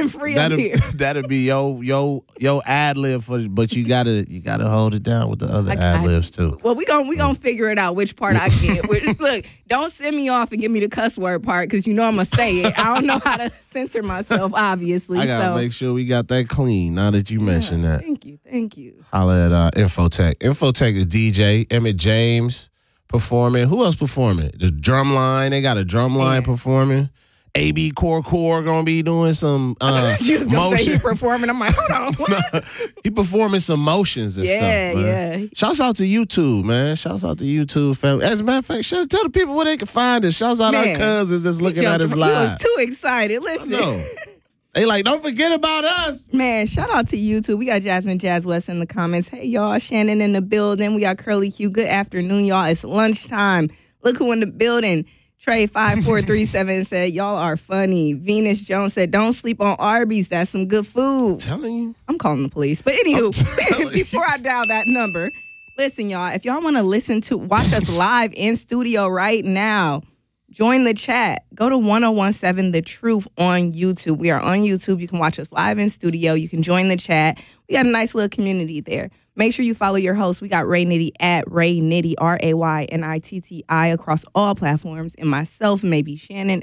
running free up here. That'll be your ad lib but you gotta hold it down with the other ad libs too. Well, we gonna figure it out which part I get. Look, don't send me off and give me the cuss word part because you know I'm gonna say it. I don't know how to censor myself, obviously. I gotta make sure we got that clean. Now that you mentioned that, thank you. Holla at Infotech. Infotech is DJ Emmett James performing. Who else performing? The Drumline. They got a Drumline performing. AB Core gonna be doing some you was gonna say he performing. I'm like, hold on. What? He performing some motions and stuff. Man. Shouts out to YouTube, man. Shouts out to YouTube family. As a matter of fact, tell the people where they can find us. Shouts out our cousins that's looking at us live. He was too excited. Listen. They like, don't forget about us. Man, shout out to YouTube. We got Jasmine Jazz West in the comments. Hey, y'all. Shannon in the building. We got Curly Q. Good afternoon, y'all. It's lunchtime. Look who in the building. Trey 5437 said, y'all are funny. Venus Jones said, don't sleep on Arby's. That's some good food. I'm telling you. I'm calling the police. But anywho, before I dial that number, listen, y'all, if y'all want to watch us live in studio right now, join the chat. Go to 1017 The Truth on YouTube. We are on YouTube. You can watch us live in studio. You can join the chat. We got a nice little community there. Make sure you follow your host. We got Ray Nitty at Ray Nitty, RayNitti across all platforms. And myself, maybe Shannon,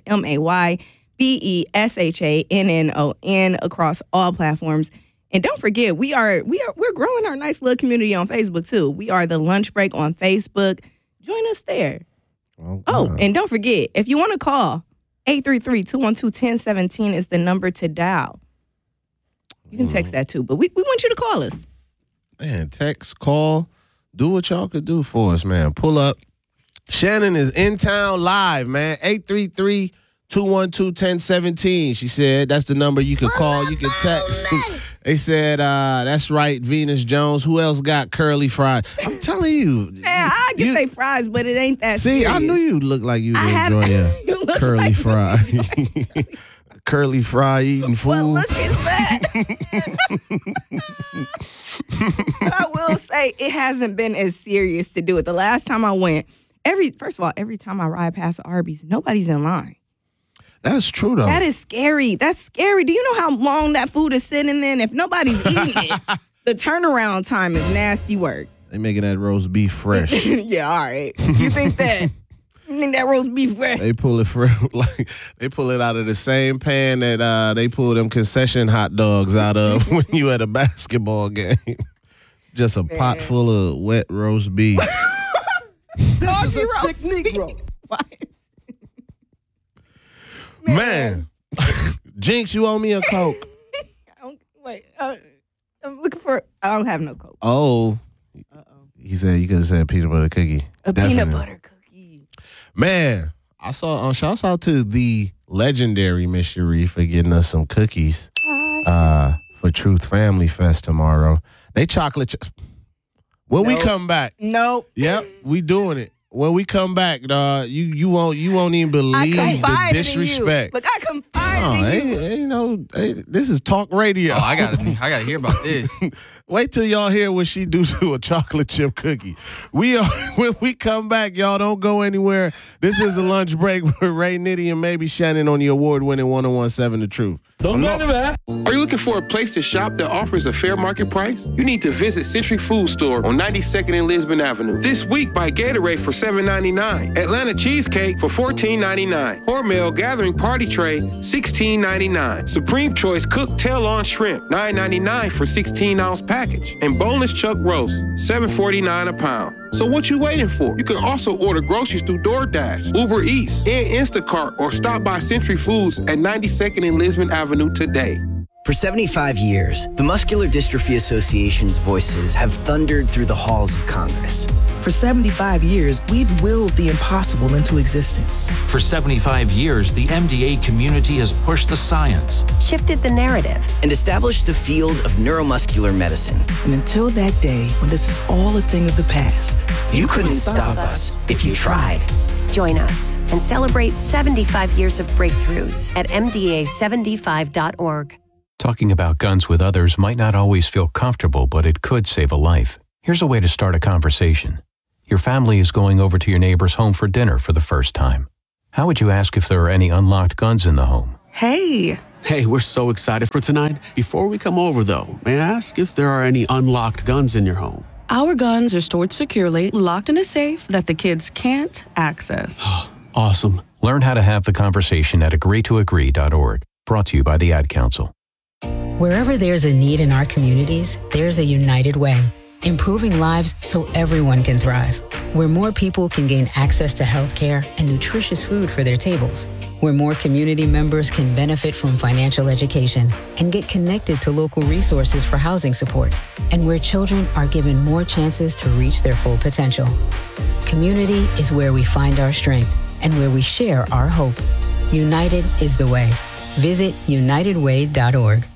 MayBeshannon across all platforms. And don't forget, we're growing our nice little community on Facebook too. We are the Lunch Break on Facebook. Join us there. Oh, and don't forget, if you want to call, 833-212-1017 is the number to dial. You can text that too, but we want you to call us. Man, text, call, do what y'all could do for us, man. Pull up. Shannon is in town live, man. 833-212-1017. She said that's the number you can call. You can text. They said, that's right, Venus Jones. Who else got curly fries? I'm telling you. Man, I get they fries, but it ain't that serious. I knew you looked like you enjoy your curly fry. Curly fry eating food. Well, look at that. But I will say it hasn't been as serious to do it. The last time I went, every time I ride past Arby's, nobody's in line. That's true, though. That is scary. That's scary. Do you know how long that food is sitting there? And if nobody's eating it, the turnaround time is nasty work. They making that roast beef fresh. Yeah, all right. You think that? You think that roast beef fresh? They pull it they pull it out of the same pan that they pull them concession hot dogs out of when you at a basketball game. Just a pot full of wet roast beef. Doggy roast Negro. Man. Jinx, you owe me a Coke. I'm looking for. I don't have no Coke. Oh. He said you could have said peanut butter cookie. Peanut butter cookie. Man, I saw shouts out to the legendary Miss Cherie for getting us some cookies for Truth Family Fest tomorrow. They chocolate when we come back. Nope. Yep, we doing it. When we come back, dog, you won't even believe the disrespect. Look, I confided in you. This is talk radio. Oh, I gotta hear about this. Wait till y'all hear what she do to a chocolate chip cookie. When we come back, y'all don't go anywhere. This is a lunch break with Ray Nitty and maybe Shannon on the award-winning 1017 The Truth. Don't go anywhere. Are you looking for a place to shop that offers a fair market price? You need to visit Century Food Store on 92nd and Lisbon Avenue. This week, buy Gatorade for $7.99, Atlanta Cheesecake for $14.99, Hormel Gathering Party Tray $16.99, Supreme Choice Cooked Tail-on Shrimp $9.99 for 16-ounce package, and Boneless Chuck Roast $7.49 a pound. So what you waiting for? You can also order groceries through DoorDash, Uber Eats, and Instacart, or stop by Century Foods at 92nd and Lisbon Avenue today. For 75 years, the Muscular Dystrophy Association's voices have thundered through the halls of Congress. For 75 years, we've willed the impossible into existence. For 75 years, the MDA community has pushed the science, shifted the narrative, and established the field of neuromuscular medicine. And until that day, when this is all a thing of the past, you couldn't stop us if you tried. Join us and celebrate 75 years of breakthroughs at MDA75.org. Talking about guns with others might not always feel comfortable, but it could save a life. Here's a way to start a conversation. Your family is going over to your neighbor's home for dinner for the first time. How would you ask if there are any unlocked guns in the home? Hey, Hey, we're so excited for tonight. Before we come over, though, may I ask if there are any unlocked guns in your home? Our guns are stored securely, locked in a safe that the kids can't access. Awesome. Learn how to have the conversation at agreetoagree.org. Brought to you by the Ad Council. Wherever there's a need in our communities, there's a United Way. Improving lives so everyone can thrive. Where more people can gain access to health care and nutritious food for their tables. Where more community members can benefit from financial education and get connected to local resources for housing support. And where children are given more chances to reach their full potential. Community is where we find our strength and where we share our hope. United is the way. Visit unitedway.org.